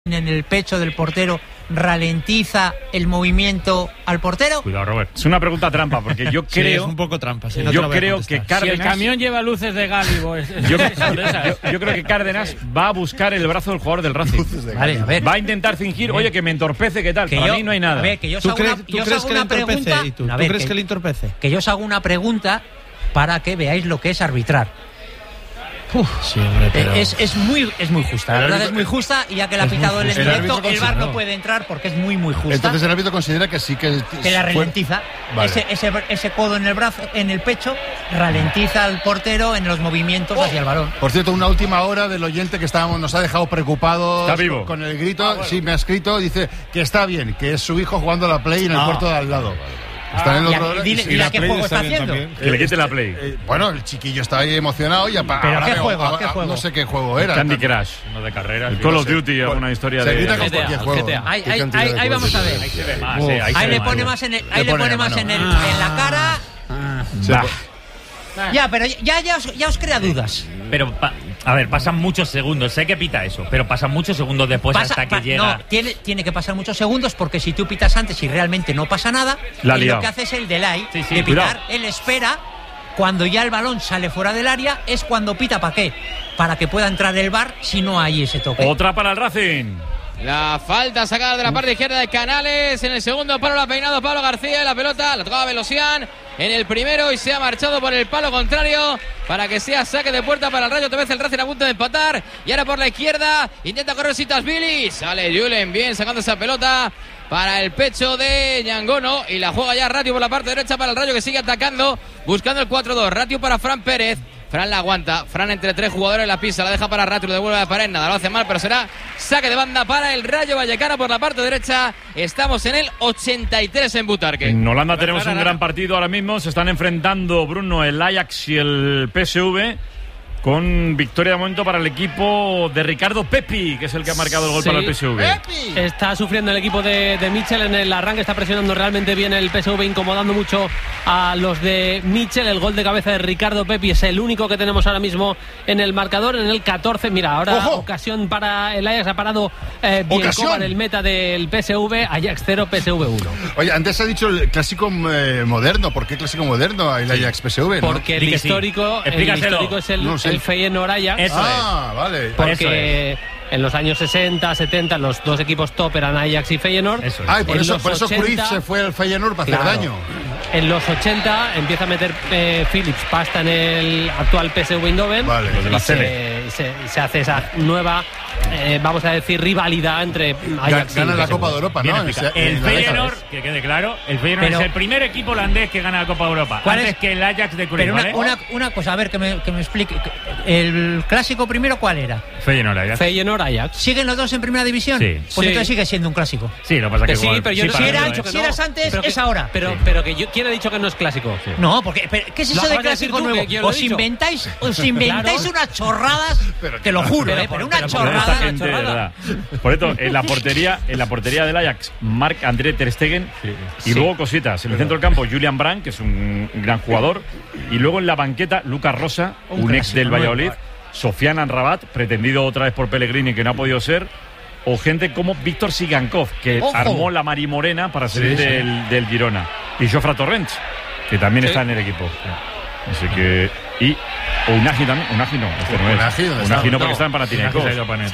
en el pecho del portero ralentiza el movimiento al portero? Cuidado, Robert. Es una pregunta trampa, porque yo creo... Sí, es un poco trampa. Sí, no yo creo que Cárdenas... Si el camión lleva luces de Gálibo... Yo creo que Cárdenas va a buscar el brazo del jugador del Racing. Vale, a ver. Va a intentar fingir, oye, que me entorpece, ¿qué tal? Que Para mí no hay nada. A ver, que yo os ¿Tú hago crees, una, ¿tú yo os crees hago que le una pregunta... entorpece? ¿Y tú? A ver, ¿Tú crees que le entorpece? Que yo os hago una pregunta para que veáis lo que es arbitrar. Sí, hombre, pero... Es muy justa, la verdad es muy justa, y ya que la ha pitado él en directo, el VAR no puede entrar porque es muy justa. Entonces el árbitro considera que sí que la ralentiza. Vale. Ese codo en el brazo, en el pecho, ralentiza al portero en los movimientos hacia el balón. Por cierto, una última hora del oyente que nos ha dejado preocupados. Está vivo. Con el grito. Sí, me ha escrito, dice que está bien, que es su hijo jugando a la Play en el puerto de al lado. Está en el otro... Dile a qué juego está haciendo. Que le quite la Play. Bueno, el chiquillo está ahí emocionado y ¿Pero qué juego? No sé qué juego era. Candy Crush. Uno de carreras. El Call of Duty, alguna historia se de... grita con cualquier juego. Ahí vamos a ver. Ahí se ve más, Ahí le pone más en la cara. Ya, pero ya os crea dudas. Pero, a ver, pasan muchos segundos. Sé que pita eso, pero pasan muchos segundos después hasta que llega... No, tiene que pasar muchos segundos, porque si tú pitas antes y realmente no pasa nada, lo que hace es el delay de pitar. Cuidado. Él espera, cuando ya el balón sale fuera del área, es cuando pita. ¿Para qué? Para que pueda entrar el VAR si no hay ese toque. Otra para el Racing. La falta sacada de la parte izquierda de Canales. En el segundo palo la ha peinado Pablo García. La pelota la tocaba Velosian en el primero y se ha marchado por el palo contrario para que sea saque de puerta para el Rayo. Otra vez el Racing a punto de empatar. Y ahora por la izquierda intenta correr Sitasvili. Sale Julen bien sacando esa pelota para el pecho de Ñangono. Y la juega ya Ratio por la parte derecha para el Rayo, que sigue atacando, buscando el 4-2. Ratio para Fran Pérez. Fran la aguanta, Fran entre tres jugadores la pisa, la deja para Ratio, lo devuelve a la pared, nada, lo hace mal, pero será saque de banda para el Rayo Vallecano por la parte derecha. Estamos en el 83 en Butarque. En Holanda tenemos un gran partido ahora mismo, se están enfrentando, Bruno, el Ajax y el PSV, con victoria de momento para el equipo de Ricardo Pepi, que es el que ha marcado el gol para el PSV. Está sufriendo el equipo de Mitchell en el arranque, está presionando realmente bien el PSV, incomodando mucho a los de Mitchell. El gol de cabeza de Ricardo Pepi es el único que tenemos ahora mismo en el marcador, en el 14. Mira, ahora ocasión para el Ajax, ha parado bien Kovar, el meta del PSV. Ajax 0, PSV 1. Oye, antes ha dicho el clásico moderno. ¿Por qué clásico moderno el Ajax PSV? ¿No? Porque el histórico es el Feyenoord Ajax. Vale. Porque en los años 60, 70 los dos equipos top eran Ajax y Feyenoord. Por eso Cruyff se fue al Feyenoord para hacer daño. En los 80 empieza a meter Philips pasta en el actual PSV Eindhoven. Vale, y se hace esa nueva, vamos a decir, rivalidad entre Ajax gana y la PSV. Copa de Europa, ¿no? El Feyenoord, que quede claro, el Feyenoord es el primer equipo holandés que gana la Copa de Europa, antes que el Ajax de Cruyff. Pero una cosa, a ver, que me explique. ¿El clásico primero cuál era? Feyenoord Ajax. Feyenoord Ajax. ¿Siguen los dos en primera división? Sí. Pues entonces sigue siendo un clásico. Sí, lo que pasa Que es que sí, igual, pero yo si eras antes, es ahora. Pero que ¿quién ha dicho que no es clásico? Sí. No, porque ¿qué es eso de clásico nuevo? Os inventáis unas chorradas, te lo juro, pero una chorrada. Gente, de verdad. Por esto, en la portería del Ajax, Marc-André Ter Stegen, y luego cositas. En el centro del campo, Julian Brandt, que es un gran jugador, y luego en la banqueta, Lucas Rosa, un ex del Valladolid, Sofiane Amrabat, pretendido otra vez por Pellegrini, que no ha podido ser, o gente como Víctor Sigankov, que armó la Marimorena para salir del Girona, y Jofre Torrents, que también está en el equipo. Así que... O Unagi también. Unagi no, Unagi no, porque está en Panathinaikos.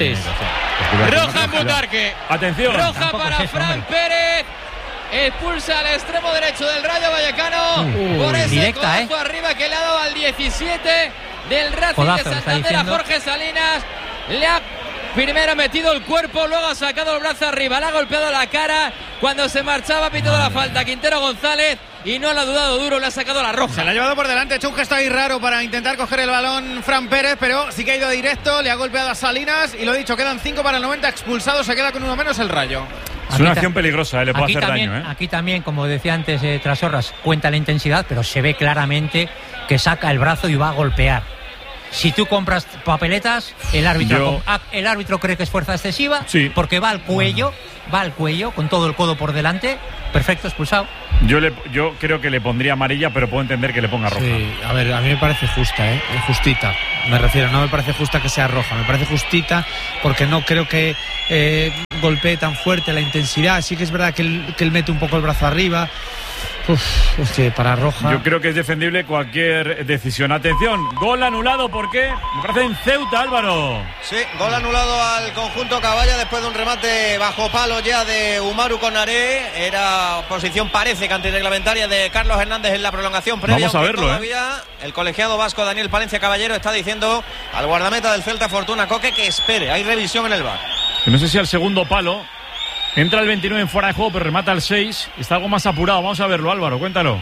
Roja en Butarque. Atención. Roja para Fran Pérez. Expulsa al extremo derecho del Rayo Vallecano por ese codazo arriba que le ha dado al 17 del Racing de Santander a Jorge Salinas. Le ha primero metido el cuerpo, luego ha sacado el brazo arriba, le ha golpeado la cara cuando se marchaba, ha pitado la falta Quintero González y no lo ha dudado duro, le ha sacado la roja. Se la ha llevado por delante, ha hecho un gesto ahí raro para intentar coger el balón Fran Pérez, pero sí que ha ido directo, le ha golpeado a Salinas y lo dicho, quedan 5 para el 90, expulsado, se queda con uno menos el Rayo. Es una acción peligrosa, le puede hacer también, daño. Aquí también, como decía antes Trasorras, cuenta la intensidad, pero se ve claramente que saca el brazo y va a golpear. Si tú compras papeletas, el árbitro cree que es fuerza excesiva, porque va al cuello con todo el codo por delante. Perfecto, expulsado. Yo creo que le pondría amarilla, pero puedo entender que le ponga roja. Sí, a ver, a mí me parece justita. Me refiero, no me parece justa que sea roja, me parece justita porque no creo que golpee tan fuerte la intensidad. Sí que es verdad que él mete un poco el brazo arriba. Es que para roja... Yo creo que es defendible cualquier decisión. Atención, gol anulado, ¿por qué? Me parece en Ceuta, Álvaro. Sí, gol anulado al conjunto Caballa después de un remate bajo palo ya de Umaru Konaré. Era posición, parece que antirreglamentaria de Carlos Hernández en la prolongación previa. Vamos a verlo, todavía el colegiado vasco Daniel Palencia Caballero está diciendo al guardameta del Celta, Fortuna Coque, que espere. Hay revisión en el VAR. No sé si al segundo palo. Entra el 29 en fuera de juego, pero remata el 6. Está algo más apurado. Vamos a verlo, Álvaro, cuéntalo.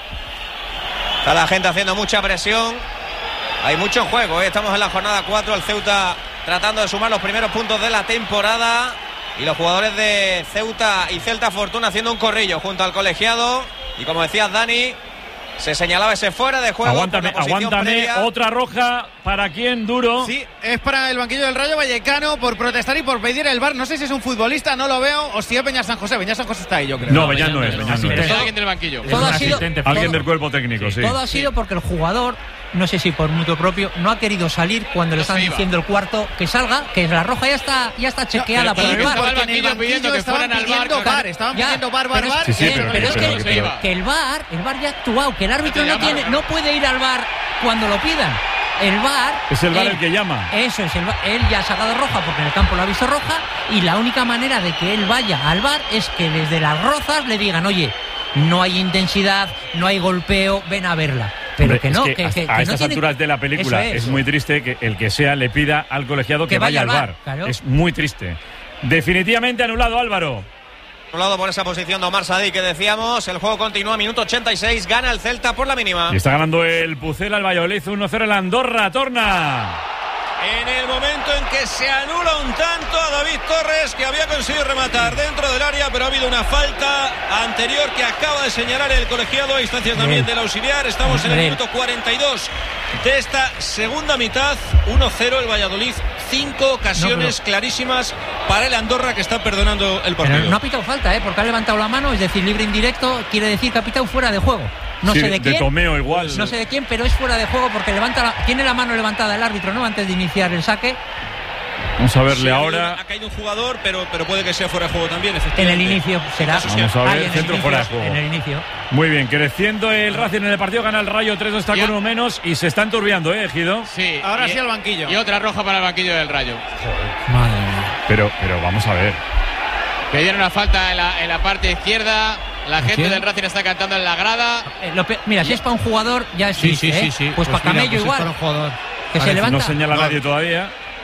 Está la gente haciendo mucha presión. Hay mucho en juego, ¿eh? Estamos en la jornada 4. El Ceuta tratando de sumar los primeros puntos de la temporada. Y los jugadores de Ceuta y Celta Fortuna haciendo un corrillo junto al colegiado. Y como decías, Dani, se señalaba ese fuera de juego. Aguántame, otra roja. ¿Para quién, Duro? Sí, es para el banquillo del Rayo Vallecano por protestar y por pedir el VAR. No sé si es un futbolista, no lo veo, o si es Beñat San José. Beñat San José está ahí, yo creo. No, Beñat no es. Es alguien del banquillo. Alguien del cuerpo técnico, sí. Todo ha sido porque el jugador, no sé si por mutuo propio, no ha querido salir cuando le están diciendo el cuarto que salga, que la roja ya está chequeada por el VAR. Porque en el banquillo estaban pidiendo VAR, estaban pidiendo VAR. Pero es que el VAR ya ha actuado, que el árbitro no puede ir al VAR cuando lo pidan. El VAR es el VAR el que llama. Eso es, él ya ha sacado roja porque en el campo lo ha visto roja, y la única manera de que él vaya al VAR es que desde las rozas le digan: oye, no hay intensidad, no hay golpeo, ven a verla. Pero que no, que a estas alturas de la película es muy triste que el que sea le pida al colegiado que vaya al VAR. Claro. Es muy triste. Definitivamente anulado, Álvaro. Anulado por esa posición de Omar Sadik que decíamos. El juego continúa, minuto 86, gana el Celta por la mínima. Y está ganando el Pucela al Valladolid 1-0 el Andorra. Torna. En el momento en que se anula un tanto a David Torres, que había conseguido rematar dentro del área, pero ha habido una falta anterior que acaba de señalar el colegiado a instancias también del auxiliar. Estamos en el minuto 42 de esta segunda mitad. 1-0 el Valladolid. 5 ocasiones clarísimas para el Andorra, que está perdonando el partido. Pero no ha pitado falta, porque ha levantado la mano, es decir, libre indirecto, quiere decir que ha pitado fuera de juego. No sé de quién. De Tomeo igual. No sé de quién, pero es fuera de juego porque tiene la mano levantada el árbitro, ¿no? Antes de iniciar el saque. Vamos a verle ahora. Ha caído un jugador, pero puede que sea fuera de juego también, en el inicio será. Vamos a ver el centro fuera de juego. En el inicio. Muy bien, creciendo el Racing en el partido, gana el Rayo 3-2, está con uno menos y se está enturbiando, Ejido. Sí. Ahora sí al banquillo. Y otra roja para el banquillo del Rayo. Joder. Madre mía. Pero vamos a ver. Pedieron una falta en la parte izquierda. La gente del Racing está cantando en la grada. Mira, si es para un jugador, ya es triste, sí. Pues para Camello igual. Para un jugador. Que se levanta. No señala nadie todavía.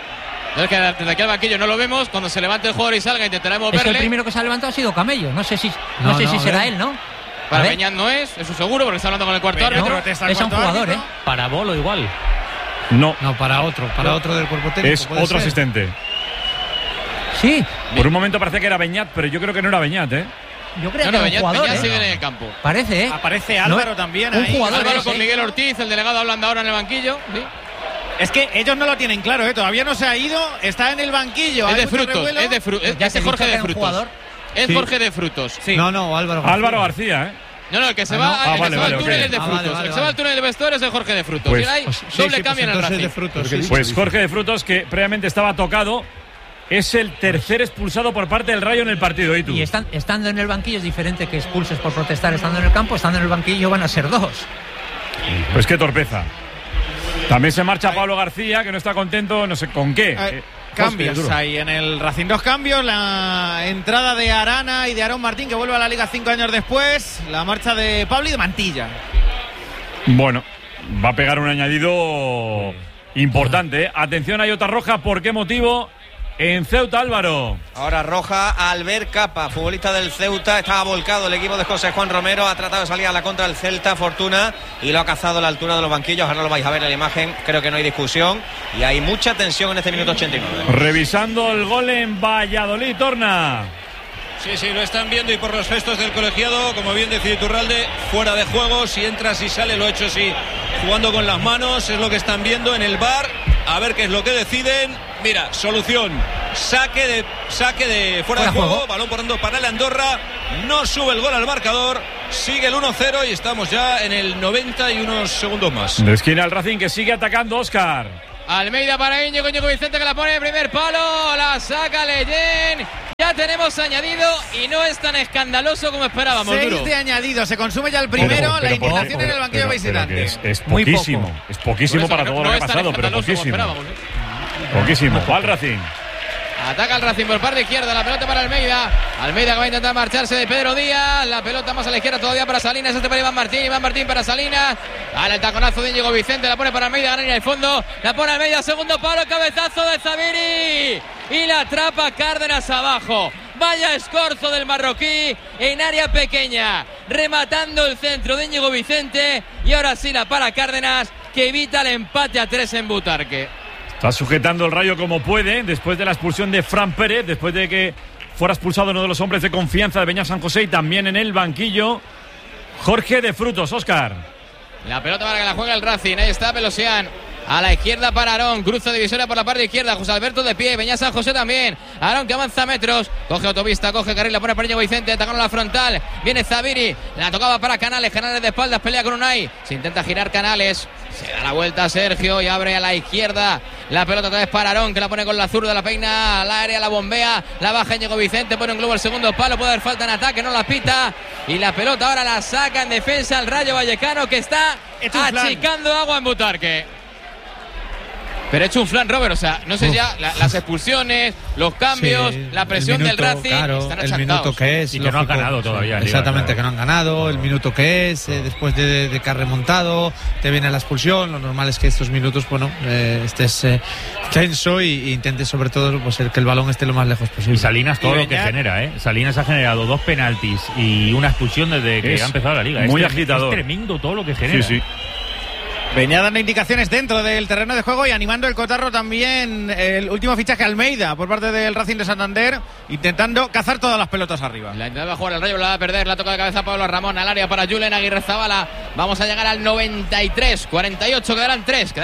Es que desde aquí al banquillo no lo vemos. Cuando se levante el jugador y salga, intentaremos verle. El primero que se ha levantado ha sido Camello. No sé si será él, ¿no? Para Beñat no es, eso seguro, porque está hablando con el cuarto árbitro. Es un jugador, Para Bolo igual. No, para otro del cuerpo técnico. Es otro asistente. Sí. Por un momento parece que era Beñat, pero yo creo que no era Beñat, Yo creo que era un jugador, Beñat sigue en el campo. Parece, Aparece Álvaro también un jugador Álvaro con Miguel Ortiz, el delegado hablando ahora en el banquillo. ¿Sí? Es que ellos no lo tienen claro, todavía no se ha ido, está en el banquillo. Es de Frutos, es Jorge de Frutos. Es Jorge de Frutos. Sí. No, Álvaro García, No, el que se va al túnel es de Frutos. El que se va al túnel del vestuario es de Jorge de Frutos. Pues, hay doble cambio en el Racing. Pues Jorge de Frutos, que previamente estaba tocado, es el tercer expulsado por parte del Rayo en el partido. Y estando en el banquillo es diferente que expulses por protestar estando en el campo. Estando en el banquillo van a ser 2. Pues qué torpeza. También se marcha Pablo García, que no está contento, no sé con qué. Cambios hay en el Racing, 2 cambios. La entrada de Arana y de Aarón Martín, que vuelve a la Liga 5 años después. La marcha de Pablo y de Mantilla. Bueno, va a pegar un añadido importante. Atención, hay otra roja. ¿Por qué motivo? En Ceuta, Álvaro. Ahora roja Albert Capa, futbolista del Ceuta. Estaba volcado el equipo de José Juan Romero. Ha tratado de salir a la contra del Celta Fortuna y lo ha cazado a la altura de los banquillos. Ahora lo vais a ver en la imagen. Creo que no hay discusión y hay mucha tensión en este minuto 89. Revisando el gol en Valladolid, Torna. Sí, lo están viendo y por los gestos del colegiado, como bien decía Iturralde, fuera de juego. Si entra, si sale, lo ha hecho sí, jugando con las manos. Es lo que están viendo en el VAR. A ver qué es lo que deciden. Mira, solución. Saque de fuera de juego. Balón por dentro para el Andorra. No sube el gol al marcador. Sigue el 1-0 y estamos ya en el 90 y unos segundos más. De esquina el Racing, que sigue atacando, Óscar. Almeida para Íñigo Vicente, que la pone en primer palo. La saca Leyen. Ya tenemos añadido y no es tan escandaloso como esperábamos. 6 de añadido, se consume ya el primero. La indignación en el banquillo visitante. Es poquísimo. Es poquísimo para todo lo que ha pasado, pero poquísimo. Poquísimo. Va el Racing. Ataca el Racing por parte izquierda, la pelota para Almeida. Almeida que va a intentar marcharse de Pedro Díaz. La pelota más a la izquierda todavía para Salinas. Este para Iván Martín para Salinas. Al el taconazo de Íñigo Vicente, la pone para Almeida, gana en el fondo. La pone Almeida, segundo palo, cabezazo de Zabiri. Y la atrapa Cárdenas abajo. Vaya escorzo del marroquí en área pequeña. Rematando el centro de Íñigo Vicente. Y ahora sí la para Cárdenas, que evita el empate a 3 en Butarque. Está sujetando el Rayo como puede, después de la expulsión de Fran Pérez, después de que fuera expulsado uno de los hombres de confianza de Beñat San José, y también en el banquillo Jorge de Frutos. Óscar. La pelota para que la juegue el Racing, ahí está Pelosian. A la izquierda para Aarón, cruza divisoria por la parte izquierda, José Alberto de pie, Beñat San José también. Aarón que avanza metros, coge autopista, coge carril, la pone para Íñigo Vicente, atacando la frontal. Viene Zabiri, la tocaba para Canales de espaldas, pelea con Unai. Se intenta girar Canales, se da la vuelta a Sergio y abre a la izquierda. La pelota otra vez para Aarón, que la pone con la zurda, la peina al área, la bombea, la baja Íñigo Vicente, pone un globo al segundo palo, puede haber falta en ataque, no la pita. Y la pelota ahora la saca en defensa el Rayo Vallecano, que está achicando agua en Butarque. Pero ha hecho un flan, Robert, o sea, no sé ya, las expulsiones, los cambios, la presión minuto, del Racing, claro, están el minuto que es, y que no han ganado todavía. Exactamente, que no han ganado, el minuto que es, después de que has remontado, te viene la expulsión, lo normal es que estos minutos, bueno, estés tenso y intentes sobre todo pues, que el balón esté lo más lejos posible. Y Salinas todo lo que genera, Salinas ha generado 2 penaltis y una expulsión desde que ha empezado la liga. Muy agitador. Es tremendo todo lo que genera. Sí. Venía dando indicaciones dentro del terreno de juego y animando el cotarro también el último fichaje Almeida por parte del Racing de Santander, intentando cazar todas las pelotas arriba. La intentaba jugar el Rayo, la va a perder, la toca de cabeza Pablo Ramón al área para Julen Aguirrezabala. Vamos a llegar al 93, 48, quedarán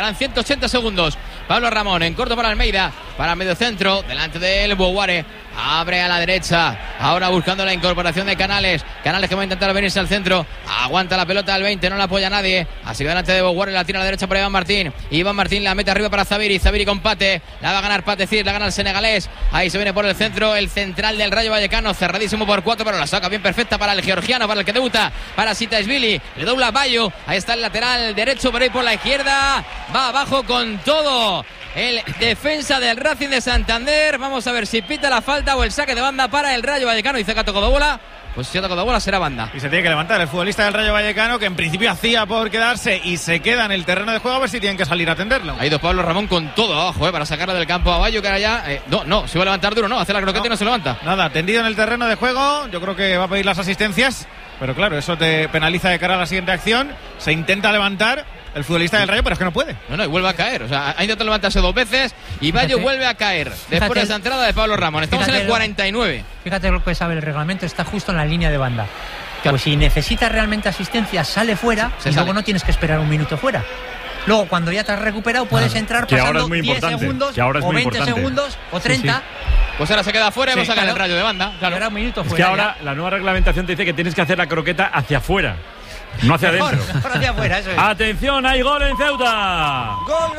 180 segundos. Pablo Ramón en corto para Almeida, para medio centro, delante de él Boguare. Abre a la derecha, ahora buscando la incorporación de Canales que va a intentar venirse al centro, aguanta la pelota al 20, no la apoya nadie, así que delante de Boguare, la tira a la derecha para Iván Martín la mete arriba para Zabiri con Pate, la va a ganar Pate Cid, la gana el senegalés, ahí se viene por el centro, el central del Rayo Vallecano, cerradísimo por 4, pero la saca bien perfecta para el georgiano, para el que debuta, para Sitaisvili, le dobla a Bayo, ahí está el lateral derecho, por ahí por la izquierda, va abajo con todo el defensa del Racing de Santander. Vamos a ver si pita la falta o el saque de banda para el Rayo Vallecano. Dice que ha tocado bola. Pues si ha tocado bola será banda. Y se tiene que levantar el futbolista del Rayo Vallecano, que en principio hacía por quedarse y se queda en el terreno de juego, a ver si tienen que salir a atenderlo. Ha ido Pablo Ramón con todo abajo, para sacarla del campo a Bayo, que ahora ya... no, se va a levantar duro, no, hace la croqueta y no se levanta. Nada, tendido en el terreno de juego, yo creo que va a pedir las asistencias, pero claro, eso te penaliza de cara a la siguiente acción. Se intenta levantar el futbolista del Rayo, pero es que no puede. No, y vuelve a caer. O sea, ha intentado levantarse 2 veces y Bayo vuelve a caer. Después de esa entrada de Pablo Ramón. Estamos en el 49. Fíjate lo que sabe el reglamento, está justo en la línea de banda. Pues si necesita realmente asistencia, sale fuera y luego no tienes que esperar un minuto fuera. Luego, cuando ya te has recuperado, puedes entrar pasando 10 segundos o 20 segundos o 30. Sí. Pues ahora se queda fuera y va a sacar el Rayo de banda. Claro, era un minuto fuera. Es que ahora la nueva reglamentación te dice que tienes que hacer la croqueta hacia afuera. No hacia adentro. Mejor hacia afuera, eso es. Atención, hay gol en Ceuta. Gol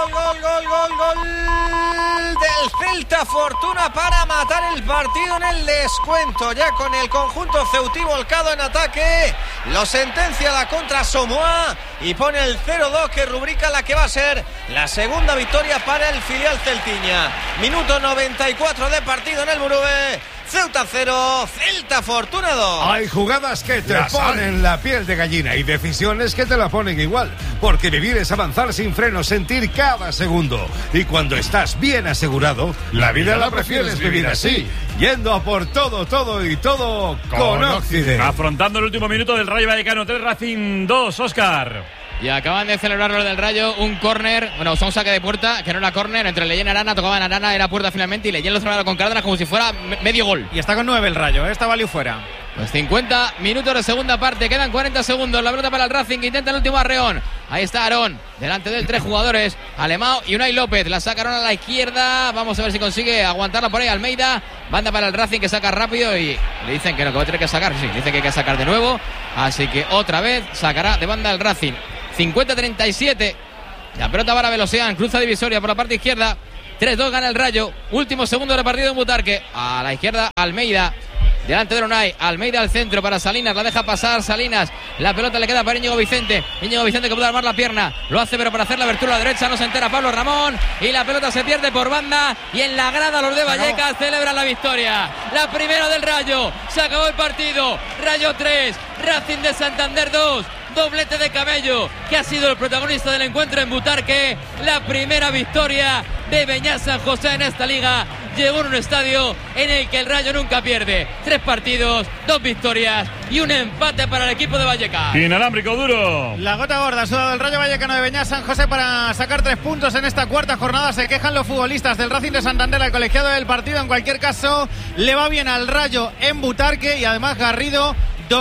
del Celta. Fortuna para matar el partido en el descuento. Ya con el conjunto ceutí volcado en ataque. Lo sentencia la contra Somoa y pone el 0-2 que rubrica la que va a ser la segunda victoria para el filial celtiña. Minuto 94 de partido en el Murube. Ceuta 0, Celta Fortuna 2. Hay jugadas que te ponen la piel de gallina y decisiones que te la ponen igual. Porque vivir es avanzar sin freno, sentir cada segundo. Y cuando estás bien asegurado, la vida la prefieres vivir así. Yendo a por todo con Occident. Afrontando el último minuto del Rayo Vallecano 3, Racing 2, Óscar. Y acaban de celebrar los del Rayo un córner, bueno, un saque de puerta, que no era córner, entre Leyen y Arana, tocaban Arana, era puerta finalmente, y Leyen lo celebraron con Cárdenas como si fuera medio gol. Y está con 9 el Rayo, esta valió fuera. Pues 50 minutos de segunda parte, quedan 40 segundos, la pelota para el Racing, que intenta el último arreón. Ahí está Aarón, delante de él 3 jugadores, Alemão y Unai López, la sacaron a la izquierda, vamos a ver si consigue aguantarla por ahí Almeida, banda para el Racing que saca rápido y le dicen que no, que va a tener que sacar, sí, dicen que hay que sacar de nuevo, así que otra vez sacará de banda el Racing. 50-37, La pelota para Velocian, cruza divisoria por la parte izquierda. 3-2 gana el Rayo. Último segundo de partido en Butarque. A la izquierda, Almeida. Delante de Unai, Almeida al centro para Salinas, la deja pasar Salinas, la pelota le queda para Íñigo Vicente que puede armar la pierna, lo hace pero para hacer la abertura a la derecha no se entera Pablo Ramón y la pelota se pierde por banda y en la grada los de Vallecas celebran la victoria, la primera del Rayo, se acabó el partido, Rayo 3, Racing de Santander 2, doblete de Camello, que ha sido el protagonista del encuentro en Butarque, la primera victoria de Beñat San José en esta liga. Llegó en un estadio en el que el Rayo nunca pierde. 3 partidos, 2 victorias y un empate para el equipo de Vallecas. Inalámbrico duro. La gota gorda ha sudado el Rayo Vallecano de Beñat San José para sacar 3 puntos en esta cuarta jornada. Se quejan los futbolistas del Racing de Santander, al colegiado del partido. En cualquier caso, le va bien al Rayo en Butarque y además Garrido.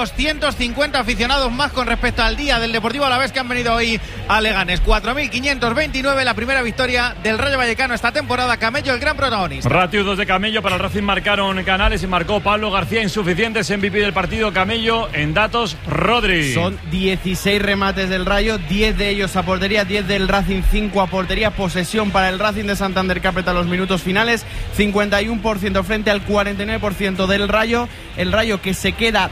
250 aficionados más con respecto al día del Deportivo Alavés que han venido hoy a Leganés. 4.529, la primera victoria del Rayo Vallecano esta temporada. Camello, el gran protagonista. Ratio 2 de Camello para el Racing, marcaron Canales y marcó Pablo García. Insuficientes, MVP del partido Camello. En datos, Rodri. Son 16 remates del Rayo, 10 de ellos a portería, 10 del Racing, 5 a portería. Posesión para el Racing de Santander, que aprieta los minutos finales. 51% frente al 49% del Rayo. El Rayo que se queda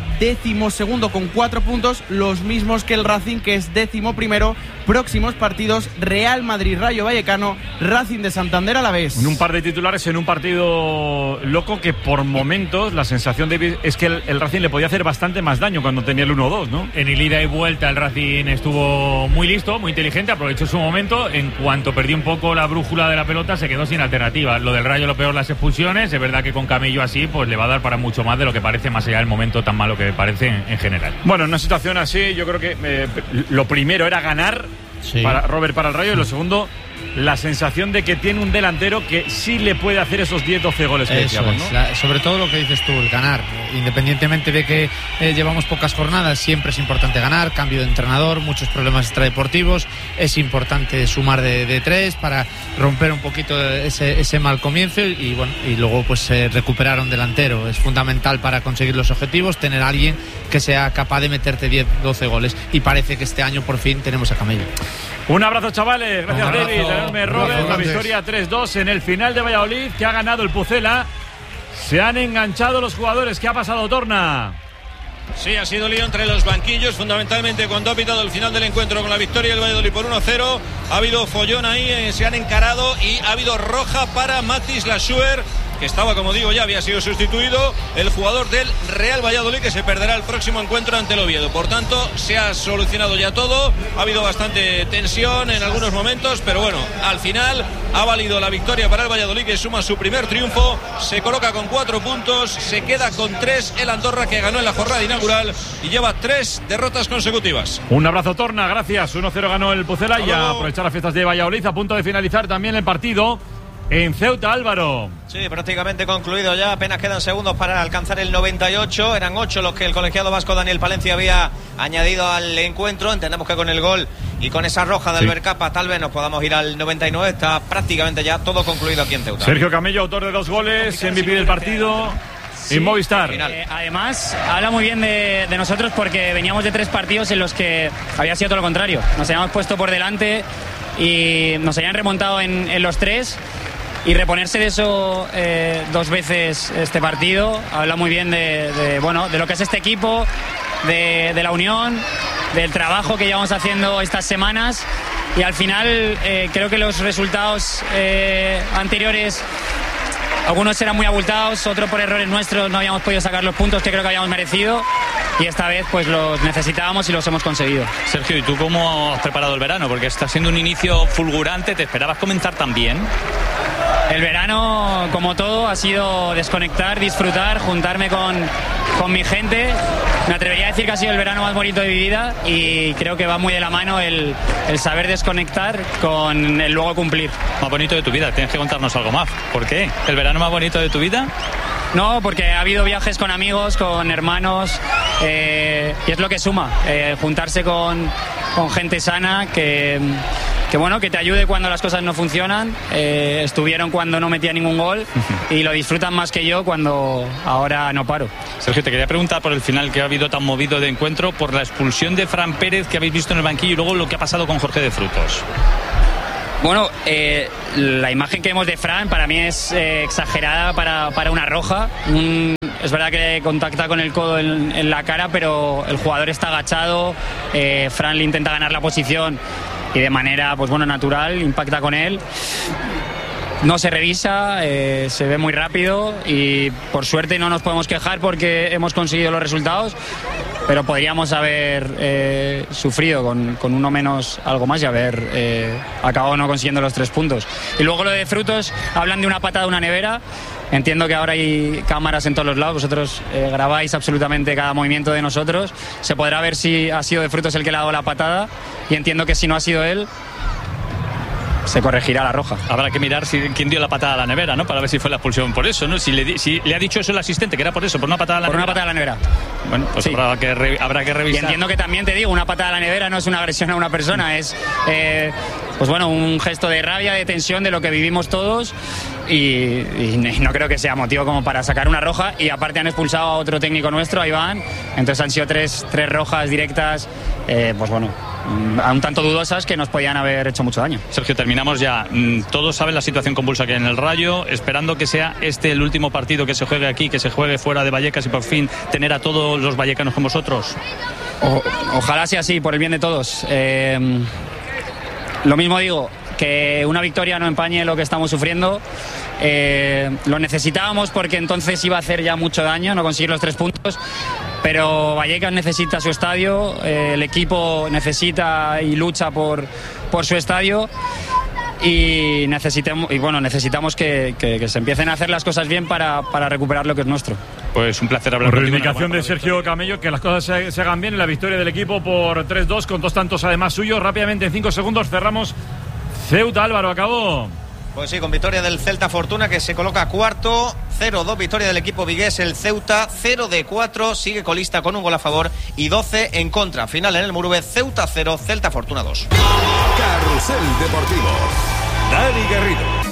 12º con 4 puntos, los mismos que el Racing, que es 11º. Próximos partidos: Real Madrid, Rayo Vallecano, Racing de Santander Alavés. En un par de titulares en un partido loco que por momentos la sensación de es que el Racing le podía hacer bastante más daño cuando tenía el 1-2, ¿no? En el ida y vuelta el Racing estuvo muy listo, muy inteligente, aprovechó su momento. En cuanto perdió un poco la brújula de la pelota se quedó sin alternativa. Lo del Rayo, lo peor, las expulsiones. Es verdad que con Camello así pues le va a dar para mucho más de lo que parece, más allá del momento tan malo que parece en general. Bueno, en una situación así yo creo que lo primero era ganar. Sí. Para Robert, para el Rayo, y lo segundo, la sensación de que tiene un delantero que sí le puede hacer esos 10-12 goles que decíamos, ¿no? Sobre todo lo que dices tú, el ganar. Independientemente de que llevamos pocas jornadas, siempre es importante ganar. Cambio de entrenador, muchos problemas extradeportivos. Es importante sumar de 3 para romper un poquito ese mal comienzo y bueno, y luego pues recuperar un delantero. Es fundamental para conseguir los objetivos tener a alguien que sea capaz de meterte 10-12 goles, y parece que este año por fin tenemos a Camello. Un abrazo, chavales. Gracias, David. Enorme Robert. La victoria 3-2 en el final de Valladolid, que ha ganado el Pucela. Se han enganchado los jugadores. ¿Qué ha pasado, Torna? Sí, ha sido lío entre los banquillos, fundamentalmente cuando ha pitado el final del encuentro con la victoria del Valladolid por 1-0. Ha habido follón ahí, se han encarado y ha habido roja para Matis Lassuer, que estaba, como digo, ya había sido sustituido, el jugador del Real Valladolid, que se perderá el próximo encuentro ante el Oviedo. Por tanto, se ha solucionado ya todo. Ha habido bastante tensión en algunos momentos, pero bueno, al final ha valido la victoria para el Valladolid, que suma su primer triunfo, se coloca con 4 puntos, se queda con 3 el Andorra, que ganó en la jornada inaugural y lleva 3 derrotas consecutivas. Un abrazo, Torna, gracias. 1-0 ganó el Pucela y a aprovechar las fiestas de Valladolid, a punto de finalizar también el partido en Ceuta, Álvaro. Sí, prácticamente concluido ya, apenas quedan segundos para alcanzar el 98, eran 8 los que el colegiado vasco Daniel Palencia había añadido al encuentro. Entendemos que con el gol y con esa roja de Albert Capa tal vez nos podamos ir al 99, está prácticamente ya todo concluido aquí en Ceuta. Sergio Camello, autor de 2 goles, MVP del partido. Sí, en Movistar. Además, habla muy bien de nosotros, porque veníamos de 3 partidos en los que había sido todo lo contrario. Nos habíamos puesto por delante y nos habían remontado en los 3. Y reponerse de eso 2 veces este partido habla muy bien de lo que es este equipo, de la unión, del trabajo que llevamos haciendo estas semanas. Y al final creo que los resultados anteriores, algunos eran muy abultados, otros por errores nuestros no habíamos podido sacar los puntos que creo que habíamos merecido, y esta vez pues los necesitábamos y los hemos conseguido. Sergio, ¿y tú cómo has preparado el verano? Porque está siendo un inicio fulgurante. ¿Te esperabas comenzar tan bien? El verano, como todo, ha sido desconectar, disfrutar, juntarme con mi gente. Me atrevería a decir que ha sido el verano más bonito de mi vida, y creo que va muy de la mano el saber desconectar con el luego cumplir. Más bonito de tu vida, tienes que contarnos algo más. ¿Por qué? ¿El verano más bonito de tu vida? No, porque ha habido viajes con amigos, con hermanos, y es lo que suma, juntarse con gente sana que te ayude cuando las cosas no funcionan. Estuvieron cuando no metía ningún gol y lo disfrutan más que yo cuando ahora no paro. Sergio, te quería preguntar por el final que ha habido tan movido de encuentro, por la expulsión de Fran Pérez que habéis visto en el banquillo y luego lo que ha pasado con Jorge de Frutos. Bueno, la imagen que vemos de Fran para mí es exagerada para una roja. Es verdad que contacta con el codo en la cara, pero el jugador está agachado. Fran le intenta ganar la posición y de manera, pues bueno, natural, impacta con él. No se revisa, se ve muy rápido y por suerte no nos podemos quejar porque hemos conseguido los resultados, pero podríamos haber sufrido con uno menos algo más y haber acabado no consiguiendo los 3 puntos. Y luego lo de Frutos, hablan de una patada de una nevera. Entiendo que ahora hay cámaras en todos los lados, vosotros grabáis absolutamente cada movimiento de nosotros. Se podrá ver si ha sido de Frutos el que le ha dado la patada y entiendo que si no ha sido él, se corregirá la roja. Habrá que mirar quién dio la patada a la nevera, ¿no? Para ver si fue la expulsión por eso, ¿no? Si le ha dicho eso el asistente, que era por eso, por una patada a la nevera. Por una patada a la nevera. Bueno, pues sí. habrá que revisar. Y entiendo que también te digo, una patada a la nevera no es una agresión a una persona, es pues bueno, un gesto de rabia, de tensión de lo que vivimos todos y no creo que sea motivo como para sacar una roja. Y aparte han expulsado a otro técnico nuestro, a Iván, entonces han sido tres rojas directas, pues bueno, un tanto dudosas que nos podían haber hecho mucho daño. Sergio, terminamos ya. Todos saben la situación convulsa que hay en el Rayo, esperando que sea el último partido que se juegue aquí, que se juegue fuera de Vallecas y por fin tener a todos los vallecanos con vosotros. Ojalá sea así, por el bien de todos. Lo mismo digo, que una victoria no empañe lo que estamos sufriendo. Lo necesitábamos porque entonces iba a hacer ya mucho daño no conseguir los 3 puntos. Pero Vallecas necesita su estadio, el equipo necesita y lucha por su estadio y necesitamos que se empiecen a hacer las cosas bien para recuperar lo que es nuestro. Pues un placer hablar contigo. Reivindicación de Sergio Camello, que las cosas se hagan bien en la victoria del equipo por 3-2 con 2 tantos además suyos. Rápidamente en 5 segundos cerramos. Ceuta, Álvaro, acabó. Pues sí, con victoria del Celta Fortuna, que se coloca cuarto. 0-2 victoria del equipo vigués, el Ceuta. 0-4, sigue colista con un gol a favor y 12 en contra. Final en el Murube, Ceuta 0, Celta Fortuna 2. Carrusel Deportivo. Dani Garrido.